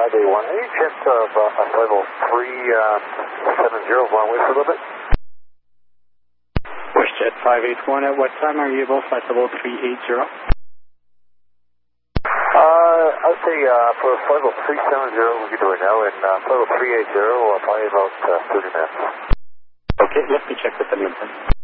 581. Any chance of a level 370 going away for a little bit? WestJet 581, at what time are you able to flight level 380? I would say for flight level 370 we can do it now, and flight level 380 probably about 30 minutes. Okay, let me check with the Midland.